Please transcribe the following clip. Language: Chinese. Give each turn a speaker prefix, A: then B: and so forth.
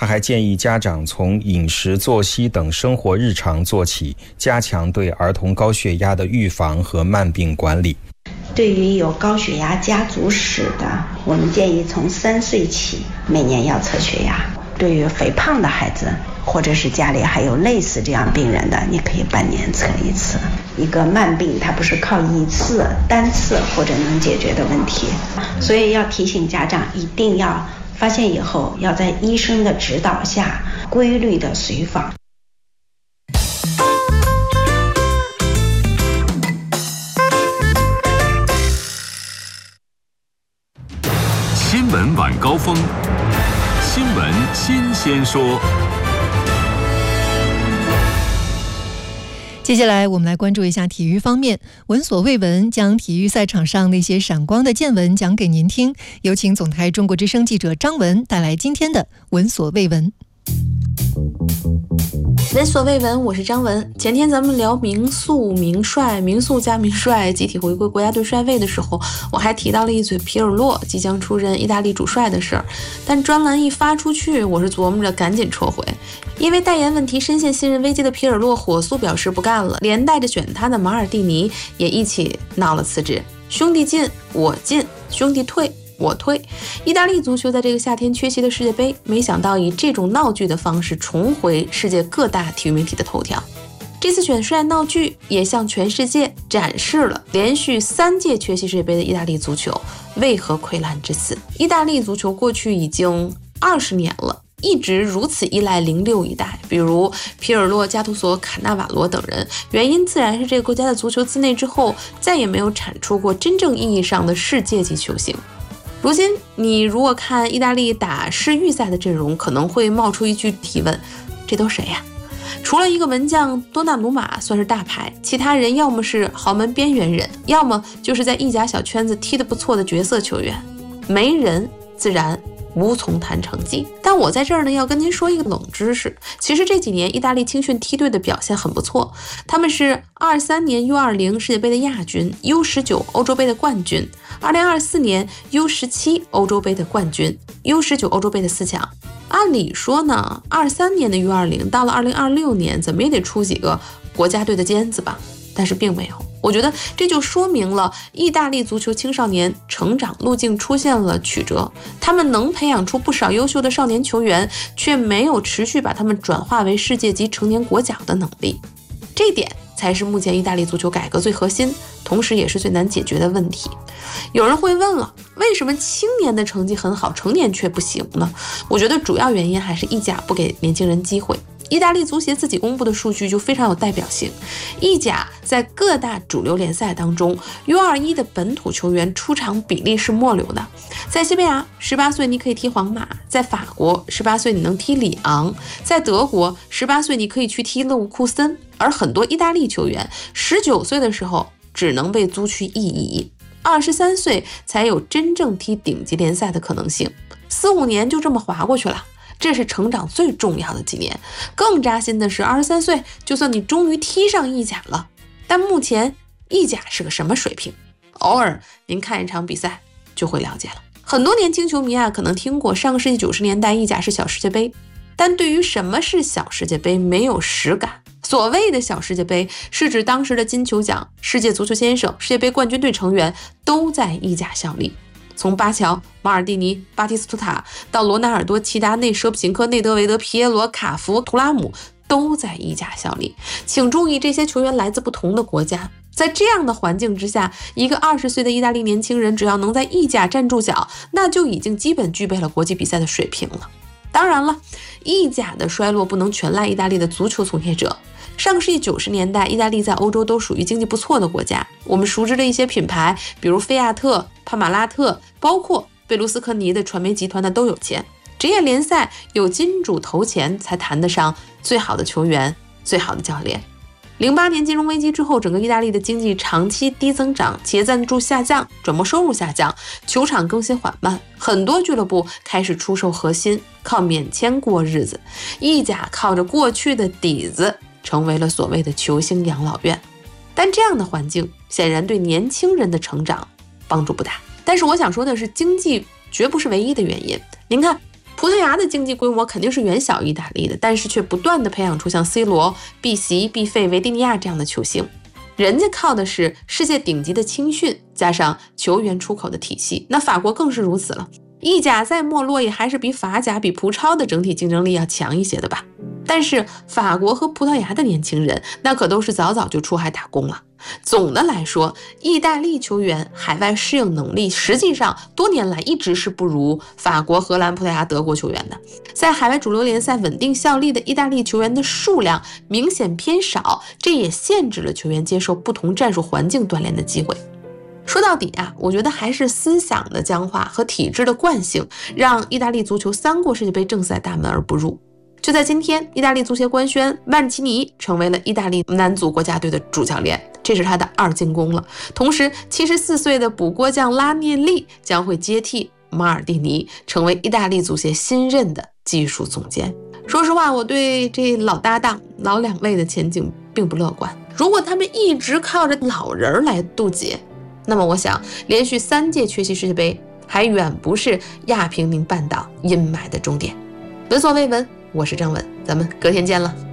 A: 他还建议家长从饮食、作息等生活日常做起，加强对儿童高血压的预防和慢病管理。
B: 对于有高血压家族史的，我们建议从3岁起每年要测血压。对于肥胖的孩子，或者是家里还有类似这样病人的，你可以半年测一次。一个慢病它不是靠一次单次或者能解决的问题，所以要提醒家长一定要发现以后要在医生的指导下规律的随访。
C: 新闻晚高峰，新闻新鲜说。
D: 接下来我们来关注一下体育方面，闻所未闻，将体育赛场上那些闪光的见闻讲给您听。有请总台中国之声记者张文带来今天的闻所未闻。
E: 闻所未闻，我是张文。前天咱们聊名宿、名帅、名宿加名帅集体回归国家队帅位的时候，我还提到了一嘴皮尔洛即将出任意大利主帅的事儿，但专栏一发出去，我是琢磨着赶紧撤回，因为代言问题深陷信任危机的皮尔洛火速表示不干了，连带着选他的马尔蒂尼也一起闹了辞职。兄弟进我进，兄弟退我退。意大利足球在这个夏天缺席的世界杯，没想到以这种闹剧的方式重回世界各大体育媒体的头条。这次选帅闹剧也向全世界展示了连续3届缺席世界杯的意大利足球为何溃烂至此。意大利足球过去已经20年了，一直如此依赖06一代，比如皮尔洛、加图索、卡纳瓦罗等人，原因自然是这个国家的足球自内之后再也没有产出过真正意义上的世界级球星。如今你如果看意大利打世预赛的阵容，可能会冒出一句提问，这都谁呀？除了一个门将多纳鲁马算是大牌，其他人要么是豪门边缘人，要么就是在意甲小圈子踢得不错的角色球员，没人自然无从谈成绩。但我在这儿呢，要跟您说一个冷知识，其实这几年意大利青训梯队的表现很不错，他们是23年 U20 世界杯的亚军， U19 欧洲杯的冠军，2024年 U17 欧洲杯的冠军， U19 欧洲杯的4强。按理说呢，23年的 U20 到了2026年怎么也得出几个国家队的尖子吧，但是并没有。我觉得这就说明了意大利足球青少年成长路径出现了曲折，他们能培养出不少优秀的少年球员，却没有持续把他们转化为世界级成年国脚的能力。这点才是目前意大利足球改革最核心，同时也是最难解决的问题。有人会问了，为什么青年的成绩很好，成年却不行呢？我觉得主要原因还是意甲不给年轻人机会。意大利足协自己公布的数据就非常有代表性，意甲在各大主流联赛当中 U21 的本土球员出场比例是末流的。在西班牙18岁你可以踢皇马，在法国18岁你能踢里昂，在德国18岁你可以去踢勒沃库森，而很多意大利球员19岁的时候只能被租去意乙，23岁才有真正踢顶级联赛的可能性，4-5年就这么划过去了。这是成长最重要的几年。更扎心的是23岁就算你终于踢上意甲了，但目前意甲是个什么水平，偶尔您看一场比赛就会了解了。很多年轻球迷可能听过上个世纪90年代意甲是小世界杯，但对于什么是小世界杯没有实感。所谓的小世界杯是指当时的金球奖、世界足球先生、世界杯冠军队成员都在意甲效力，从巴乔、马尔蒂尼、巴蒂斯图塔到罗纳尔多、齐达内、舍普琴科、内德维德、皮耶罗、卡福、图拉姆都在意甲效力。请注意，这些球员来自不同的国家，在这样的环境之下，一个20岁的意大利年轻人只要能在意甲站住脚，那就已经基本具备了国际比赛的水平了。当然了，意甲的衰落不能全赖意大利的足球从业者。上个世纪90年代，意大利在欧洲都属于经济不错的国家，我们熟知的一些品牌，比如菲亚特、帕马拉特，包括贝卢斯科尼的传媒集团的都有钱。职业联赛有金主投钱才谈得上最好的球员、最好的教练。08年金融危机之后，整个意大利的经济长期低增长，企业赞助下降，转播收入下降，球场更新缓慢，很多俱乐部开始出售核心，靠免签过日子。意甲靠着过去的底子成为了所谓的球星养老院，但这样的环境显然对年轻人的成长帮助不大。但是我想说的是，经济绝不是唯一的原因。您看， 葡萄牙的经济规模肯定是远小意大利的，但是却不断的培养出像 C 罗、碧玺、毕费、维蒂尼亚这样的球星。人家靠的是世界顶级的青训，加上球员出口的体系，那法国更是如此了。意甲再没落也还是比法甲、比葡超的整体竞争力要强一些的吧。但是法国和葡萄牙的年轻人那可都是早早就出海打工了。总的来说，意大利球员海外适应能力实际上多年来一直是不如法国、荷兰、葡萄牙、德国球员的。在海外主流联赛稳定效力的意大利球员的数量明显偏少，这也限制了球员接受不同战术环境锻炼的机会。说到底啊，我觉得还是思想的僵化和体制的惯性，让意大利足球3过世界杯正赛大门而不入。就在今天，意大利足协官宣曼奇尼成为了意大利男足国家队的主教练，这是他的2进宫了。同时74岁的补锅匠拉涅利将会接替马尔蒂尼，成为意大利足协新任的技术总监。说实话，我对这老搭档老2位的前景并不乐观。如果他们一直靠着老人来渡劫，那么我想连续3届缺席世界杯还远不是亚平宁半岛阴霾的终点。闻所未闻，我是张文，咱们隔天见了。